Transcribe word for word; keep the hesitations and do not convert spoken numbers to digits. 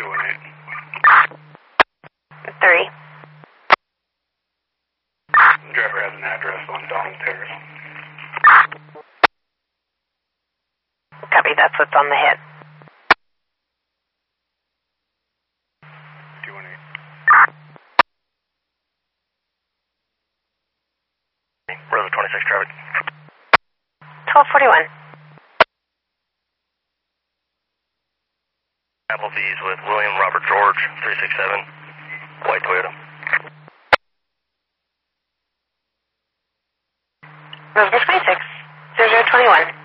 two one eight. Three. Driver has an address on Donald Terrace. Copy, that's what's on the hit. two one eight. Rosa twenty-six traffic. twelve forty-one. Applebee's with William Robert George, three six seven, white Toyota. Rosa twenty-six, zero zero twenty-one.